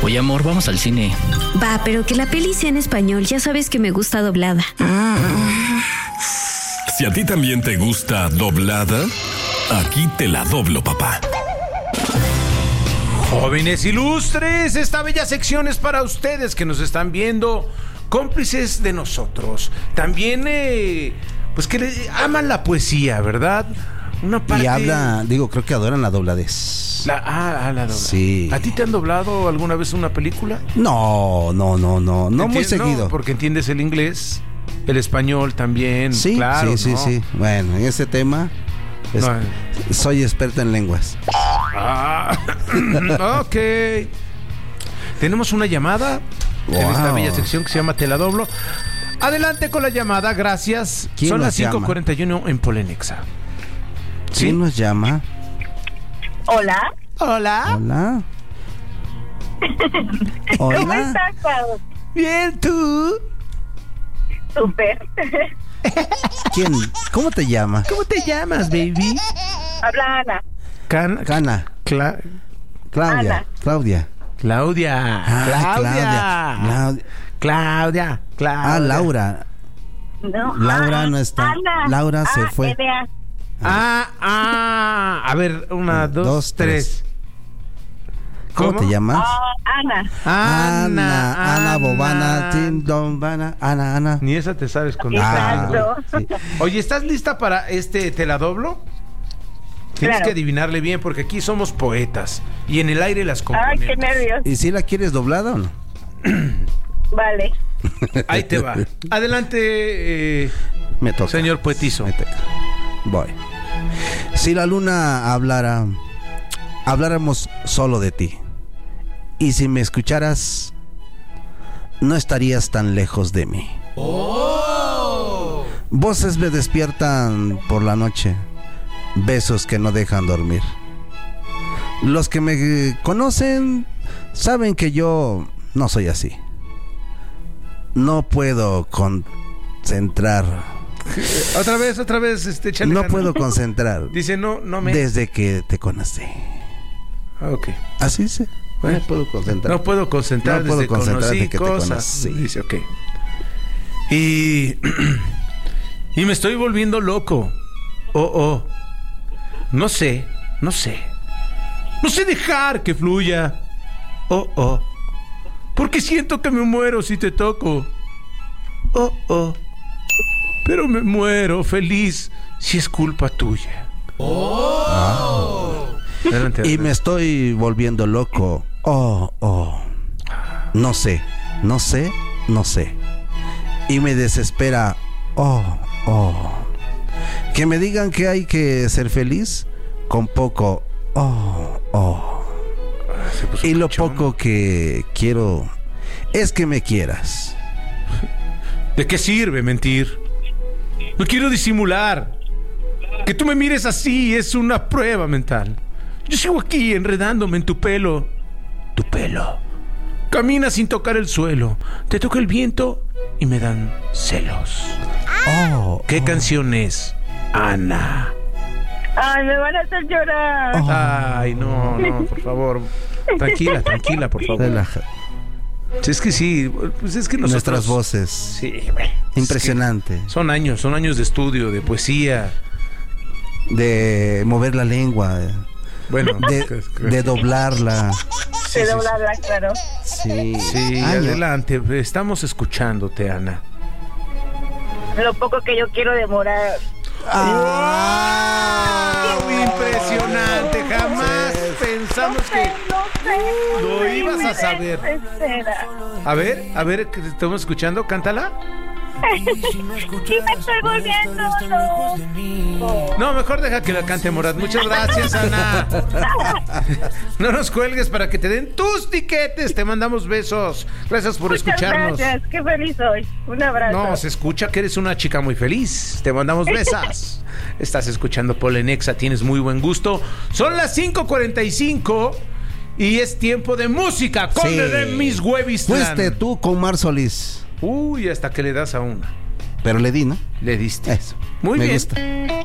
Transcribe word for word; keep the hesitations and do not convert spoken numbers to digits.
Oye, amor, vamos al cine. Va, pero que la peli sea en español. Ya sabes que me gusta doblada. Si a ti también te gusta doblada, aquí te la doblo, papá. Jóvenes ilustres, esta bella sección es para ustedes que nos están viendo, cómplices de nosotros. También, eh, pues que le aman la poesía, ¿verdad? Una parte... Y habla, digo, creo que adoran la dobladez. La, ah, ah, la doblada. Sí. ¿A ti te han doblado alguna vez una película? No, no, no, no, no muy Entien- seguido. No, porque entiendes el inglés, el español también, Sí, claro, sí, ¿no? sí, sí. Bueno, en ese tema es- No. soy experta en lenguas. Ah, ok. Tenemos una llamada en esta Wow. bella sección que se llama Te la doblo. Adelante con la llamada, gracias. ¿Quién Son nos las cinco llama? cuarenta y uno en Polenexa. ¿Sí? ¿Quién nos llama? Hola. Hola. Hola. ¿Cómo Hola. estás, Pau? Bien, tú. Súper. ¿Quién? ¿Cómo te llama? ¿Cómo te llamas, baby? Habla Ana. Can- Cana. Cla- Claudia. Ana. Claudia. Claudia. Ah, Claudia. Claudia. Claudia. Claudia. Ah, Laura. No. Laura ah, no está. Ana. Laura se Ah, fue. N A. Ah, ah. A ver, una, dos, Dos, tres. ¿Cómo, ¿Cómo? te llamas? Ah, Ana. Ana. Ana, Bobana, Tim, Don, Bana, Ana, Ana. Ni esa te sabes con Exacto. sí. Oye, ¿estás lista para este Te la doblo? Tienes Claro. que adivinarle bien porque aquí somos poetas y en el aire las Ay, componemos. qué nervios. ¿Y si la quieres doblada o no? Vale. Ahí te va. Adelante, eh, Me toca. señor poetizo. Me toca. Voy. Si la luna hablara, habláramos solo de ti. Y si me escucharas, no estarías tan lejos de mí. Voces me despiertan por la noche, besos que no dejan dormir. Los que me conocen saben que yo no soy así. No puedo concentrar. Otra vez, otra vez, este, échale No ganas. puedo concentrar Dice, no, no me... desde que te conocí. Ah, ok. Así se. Bueno, no puedo concentrar. No puedo concentrar No puedo desde concentrar conocí desde que te cosas. conocí. Dice, ok. Y... y me estoy volviendo loco. Oh, oh. No sé, no sé. No sé dejar que fluya. Oh, oh. Porque siento que me muero si te toco. Oh, oh. Pero me muero feliz si es culpa tuya. Oh. Adelante, Y adelante. me estoy volviendo loco. Oh, oh. No sé, no sé, no sé. Y me desespera. Oh, oh. Que me digan que hay que ser feliz con poco. Oh, oh. Se puso Y lo cachón. poco que quiero es que me quieras. ¿De qué sirve mentir? No quiero disimular. Que tú me mires así es una prueba mental. Yo sigo aquí enredándome en tu pelo. Tu pelo. Camina sin tocar el suelo. Te toca el viento y me dan celos. Oh, ¿Qué oh. canción es? Ana. Ay, me van a hacer llorar. Oh. Ay, no, no, por favor. Tranquila, tranquila, por favor. Relaja. Sí, es que sí, pues es que nosotros... Nuestras voces. Sí, güey. Impresionante. Es que son años, son años de estudio, de poesía. De mover la lengua. Bueno, De, es que- de doblarla. sí, De sí, doblarla, claro. Sí. Sí, Años. adelante, estamos escuchándote, Ana. Lo poco que yo quiero demorar. Ah, ¡Wow! Impresionante, jamás pensamos que... No sé. Lo ibas a Me saber. desespera. A ver, a ver, que te estamos escuchando, cántala. Y me estoy volviendo loco. No, mejor deja que la cante Morat. Muchas gracias, Ana. No nos cuelgues para que te den tus tiquetes. Te mandamos besos. Gracias por Muchas escucharnos. gracias, qué feliz soy. Un abrazo. No, se escucha que eres una chica muy feliz. Te mandamos besas. Estás escuchando Polenexa, tienes muy buen gusto. Son las cinco cuarenta y cinco y es tiempo de música. Con Sí. de mis huevis. Fuiste tú con Mar Solís. Uy, hasta que le das a una. Pero le di, ¿no? Le diste. Eso. Muy Me bien. gusta.